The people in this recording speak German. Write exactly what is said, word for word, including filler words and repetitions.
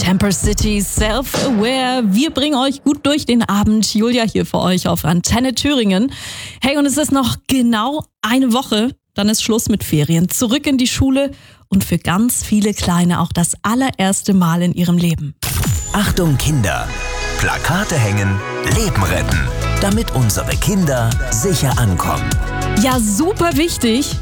Camper City Self-Aware. Wir bringen euch gut durch den Abend. Julia hier für euch auf Antenne Thüringen. Hey, und es ist noch genau eine Woche, dann ist Schluss mit Ferien. Zurück in die Schule und für ganz viele Kleine auch das allererste Mal in ihrem Leben. Achtung Kinder! Plakate hängen, Leben retten, damit unsere Kinder sicher ankommen. Ja, super wichtig.